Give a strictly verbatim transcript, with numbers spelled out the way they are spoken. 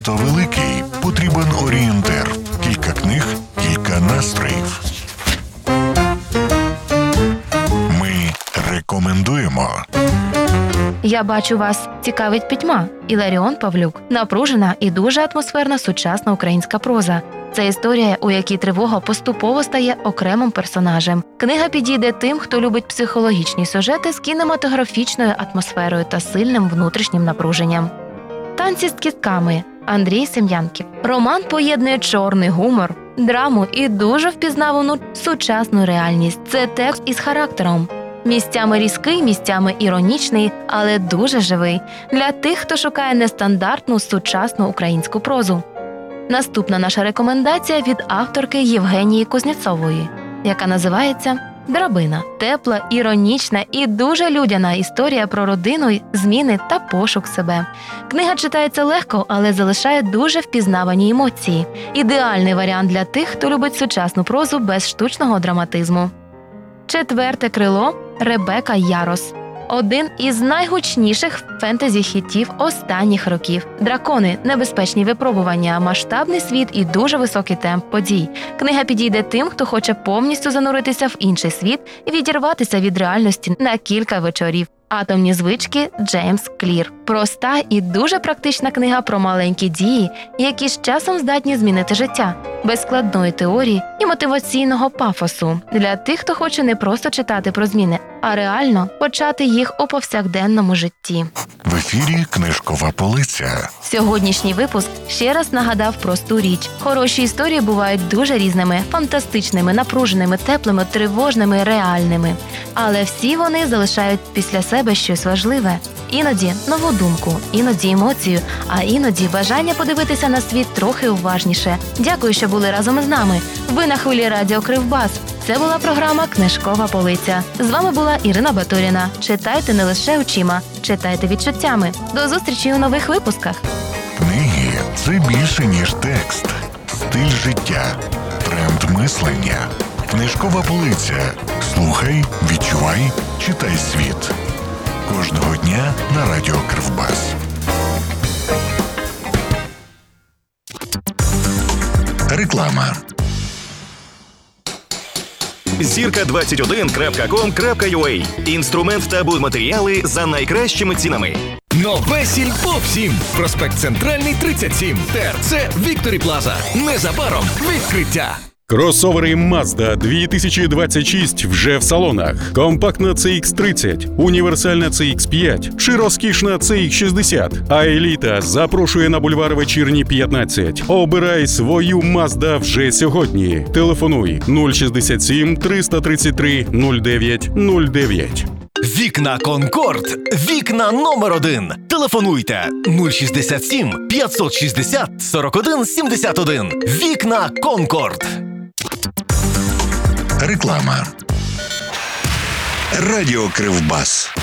То великий, потрібен орієнтир. Кілька книг, кілька настроїв. Ми рекомендуємо. «Я бачу вас» цікавить пітьма. Іларіон Павлюк. Напружена і дуже атмосферна сучасна українська проза. Це історія, у якій тривога поступово стає окремим персонажем. Книга підійде тим, хто любить психологічні сюжети з кінематографічною атмосферою та сильним внутрішнім напруженням. «Танці з кістками» Андрій Сем'янків. Роман поєднує чорний гумор, драму і дуже впізнавану сучасну реальність. Це текст із характером. Місцями різкий, місцями іронічний, але дуже живий. Для тих, хто шукає нестандартну сучасну українську прозу. Наступна наша рекомендація від авторки Євгенії Кузнєцової, яка називається «Драбина». Тепла, іронічна і дуже людяна історія про родину, зміни та пошук себе. Книга читається легко, але залишає дуже впізнавані емоції. Ідеальний варіант для тих, хто любить сучасну прозу без штучного драматизму. «Четверте крило» Ребека Ярос. Один із найгучніших фентезі-хітів останніх років. Дракони, небезпечні випробування, масштабний світ і дуже високий темп подій. Книга підійде тим, хто хоче повністю зануритися в інший світ і відірватися від реальності на кілька вечорів. «Атомні звички» Джеймс Клір. Проста і дуже практична книга про маленькі дії, які з часом здатні змінити життя. Без складної теорії і мотиваційного пафосу. Для тих, хто хоче не просто читати про зміни, а реально почати їх у повсякденному житті. В ефірі «Книжкова полиця». Сьогоднішній випуск ще раз нагадав просту річ. Хороші історії бувають дуже різними, фантастичними, напруженими, теплими, тривожними, реальними. Але всі вони залишають після себе щось важливе. Іноді нову думку, іноді емоцію, а іноді бажання подивитися на світ трохи уважніше. Дякую, що були разом із нами. Ви на хвилі радіо Кривбас. Це була програма «Книжкова полиця». З вами була Ірина Батуріна. Читайте не лише очима, читайте відчуттями. До зустрічі у нових випусках. Книги – це більше, ніж текст. Стиль життя. Тренд мислення. «Книжкова полиця». Слухай, відчувай, читай світ. Кожного дня на радіо Кривбас. Реклама. зірка двадцять один крапка ком крапка ю а. Інструмент та будматеріали за найкращими цінами. Нове Сільпо всім. Проспект Центральний, тридцять сім. ТРЦ Вікторі Плаза. Незабаром відкриття. Кросовери Mazda дві тисячі двадцять шість вже в салонах. Компактна це ікс тридцять, універсальна це ікс п'ять чи розкішна це ікс шістдесят. А еліта запрошує на бульвар Вечірній п'ятнадцять. Обирай свою Mazda вже сьогодні. Телефонуй нуль шістдесят сім триста тридцять три нуль дев'ять нуль дев'ять. Вікна Конкорд. Вікна номер один. Телефонуйте нуль шістдесят сім п'ятсот шістдесят сорок один сімдесят один. Вікна Конкорд. Реклама. Радіо Кривбас.